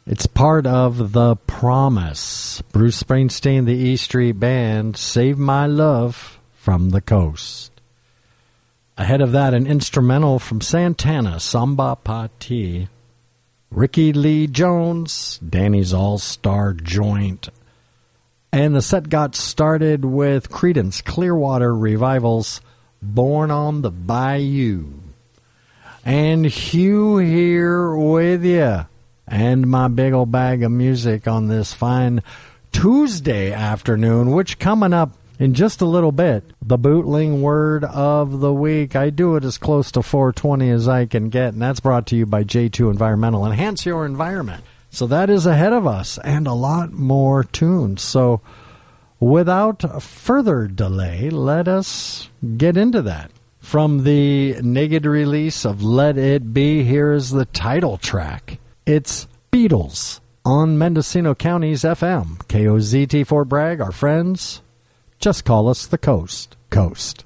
It's part of The Promise. Bruce Springsteen, the E Street Band, Save My Love from the Coast. Ahead of that, an instrumental from Santana, Samba Pati. Ricky Lee Jones, Danny's All-Star Joint. And the set got started with Creedence Clearwater Revival's Born on the Bayou. And Hugh here with you. And my big old bag of music on this fine Tuesday afternoon, which coming up in just a little bit, the bootling word of the week. I do it as close to 420 as I can get, and that's brought to you by J2 Environmental. Enhance your environment. So that is ahead of us, and a lot more tunes. So without further delay, let us get into that. From the naked release of Let It Be, here is the title track. It's Beatles on Mendocino County's FM. KOZT Fort Bragg, our friends. Just call us the Coast. Coast.